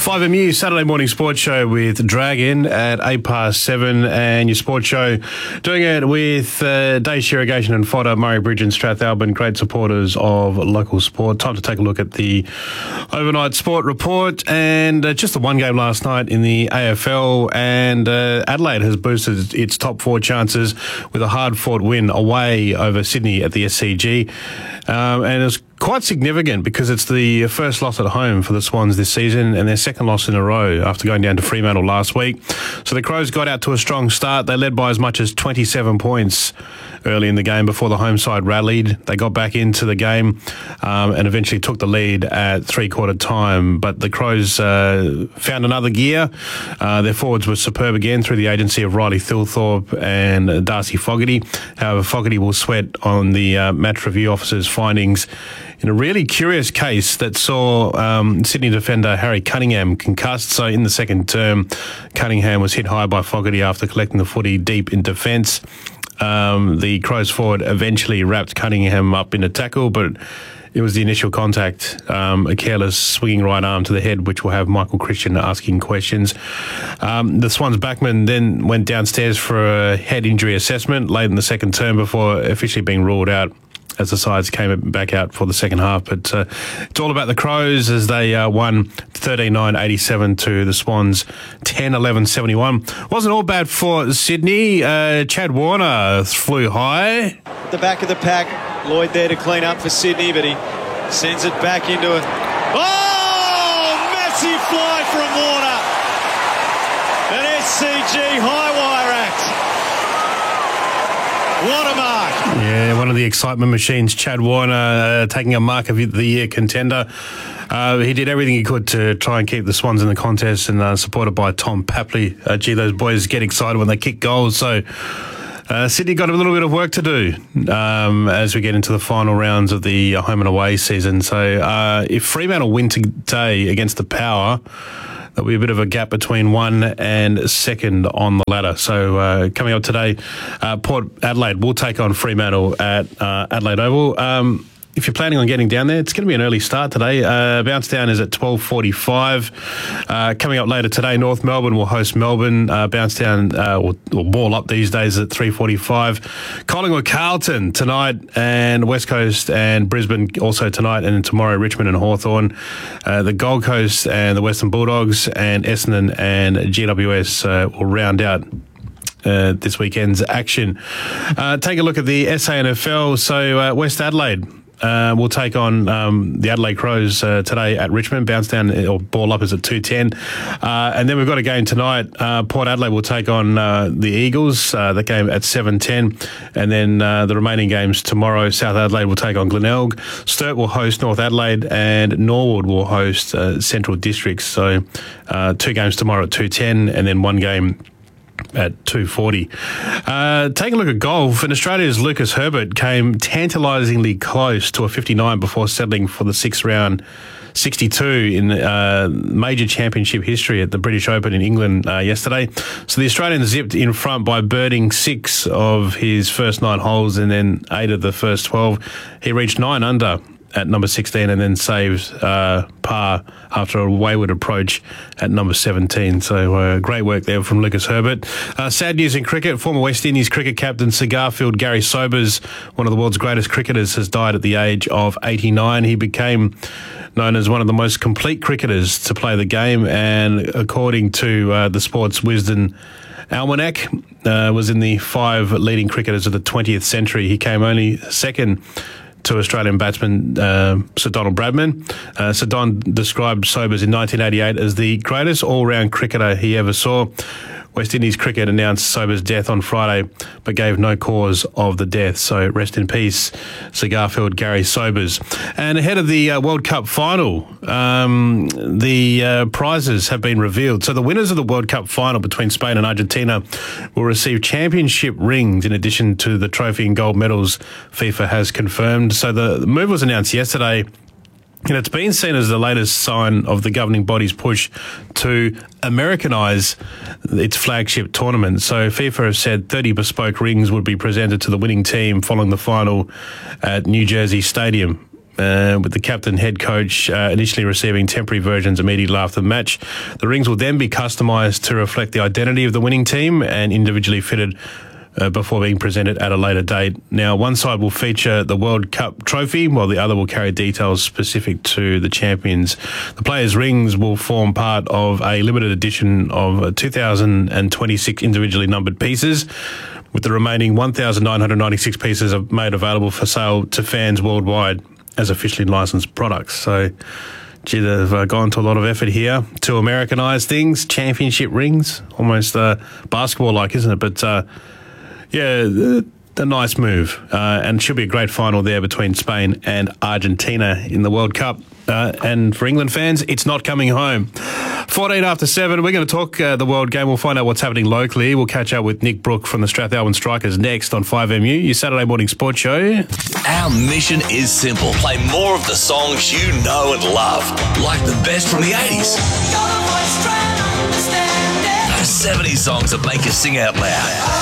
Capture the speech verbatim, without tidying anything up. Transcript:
five M U Saturday morning sports show with Dragon at eight past seven, and your sports show doing it with uh, Dace Irrigation and Fodder, Murray Bridge and Strathalbyn, great supporters of local sport. Time to take a look at the overnight sport report, and uh, just the one game last night in the A F L, and uh, Adelaide has boosted its top four chances with a hard-fought win away over Sydney at the S C G, um, and it's quite significant because it's the first loss at home for the Swans this season and their second loss in a row after going down to Fremantle last week. So the Crows got out to a strong start. They led by as much as twenty-seven points early in the game before the home side rallied. They got back into the game um, and eventually took the lead at three-quarter time. But the Crows uh, found another gear. Uh, their forwards were superb again through the agency of Riley Thilthorpe and Darcy Fogarty. However, Fogarty will sweat on the uh, match review officer's findings in a really curious case that saw um, Sydney defender Harry Cunningham concussed. So in the second term, Cunningham was hit high by Fogarty after collecting the footy deep in defence. Um, the Crows forward eventually wrapped Cunningham up in a tackle, but it was the initial contact, um, a careless swinging right arm to the head, which will have Michael Christian asking questions. Um, the Swans backman then went downstairs for a head injury assessment late in the second term before officially being ruled out as the sides came back out for the second half. But uh, it's all about the Crows as they uh, won thirteen nine eighty-seven to the Swans ten eleven seventy-one. Wasn't all bad for Sydney. Uh, Chad Warner flew high. At the back of the pack, Lloyd there to clean up for Sydney, but he sends it back into it. Oh, massive fly from Warner. An S C G high wire act. What a mark. Yeah, one of the excitement machines, Chad Warner, uh, taking a mark of the year contender. Uh, he did everything he could to try and keep the Swans in the contest, and uh, supported by Tom Papley. Uh, gee, those boys get excited when they kick goals. So uh, Sydney got a little bit of work to do um, as we get into the final rounds of the home and away season. So uh, if Fremantle win today against the Power, there'll be a bit of a gap between one and second on the ladder. So uh, coming up today, uh, Port Adelaide will take on Fremantle at uh, Adelaide Oval. Um, if you're planning on getting down there, it's going to be an early start today. Uh, bounce down is at twelve forty-five. Uh, coming up later today, North Melbourne will host Melbourne. Uh, bounce down, uh, or, or ball up these days at three forty-five. Collingwood Carlton tonight, and West Coast and Brisbane also tonight, and then tomorrow Richmond and Hawthorn. Uh, the Gold Coast and the Western Bulldogs and Essendon and G W S uh, will round out Uh, this weekend's action. Uh, take a look at the S A N F L. So uh, West Adelaide uh, will take on um, the Adelaide Crows uh, today at Richmond. Bounce down or ball up is at two ten. Uh, and then we've got a game tonight. Uh, Port Adelaide will take on uh, the Eagles. Uh, that game at seven ten. And then uh, the remaining games tomorrow, South Adelaide will take on Glenelg. Sturt will host North Adelaide, and Norwood will host uh, Central Districts. So uh, two games tomorrow at two ten, and then one game at two forty. Uh, take a look at golf. And Australia's Lucas Herbert came tantalisingly close to a fifty-nine before settling for the sixth round sixty-two in uh, major championship history at the British Open in England uh, yesterday. So the Australian zipped in front by birding six of his first nine holes and then eight of the first twelve. He reached nine under at number sixteen and then saved uh, par after a wayward approach at number seventeen. So uh, great work there from Lucas Herbert. Uh, sad news in cricket. Former West Indies cricket captain Sir Garfield Gary Sobers, one of the world's greatest cricketers, has died at the age of eighty-nine. He became known as one of the most complete cricketers to play the game, and according to uh, the Sports Wisdom Almanac, uh, was in the five leading cricketers of the twentieth century. He came only second to Australian batsman uh, Sir Donald Bradman. Uh, Sir Don described Sobers in nineteen eighty-eight as the greatest all-round cricketer he ever saw. West Indies Cricket announced Sobers' death on Friday, but gave no cause of the death. So rest in peace, Sir Garfield Gary Sobers. And ahead of the uh, World Cup final, um, the uh, prizes have been revealed. So the winners of the World Cup final between Spain and Argentina will receive championship rings in addition to the trophy and gold medals FIFA has confirmed. So the, the move was announced yesterday, and it's been seen as the latest sign of the governing body's push to Americanise its flagship tournament. So FIFA have said thirty bespoke rings would be presented to the winning team following the final at New Jersey Stadium, uh, with the captain head coach uh, initially receiving temporary versions immediately after the match. The rings will then be customised to reflect the identity of the winning team and individually fitted Uh, before being presented at a later date. Now, one side will feature the World Cup trophy, while the other will carry details specific to the champions. The players' rings will form part of a limited edition of two thousand twenty-six individually numbered pieces, with the remaining one thousand nine hundred ninety-six pieces made available for sale to fans worldwide as officially licensed products. So, gee, they've uh, gone to a lot of effort here to Americanise things. Championship rings, almost uh, basketball-like, isn't it? But uh, yeah, a nice move. Uh, and should be a great final there between Spain and Argentina in the World Cup. Uh, and for England fans, it's not coming home. fourteen after seven, we're going to talk uh, the World Game. We'll find out what's happening locally. We'll catch up with Nick Brook from the Strathalbyn Strikers next on five M U, your Saturday morning sports show. Our mission is simple. Play more of the songs you know and love, like the best from the eighties. Those seventies songs that make you sing out loud.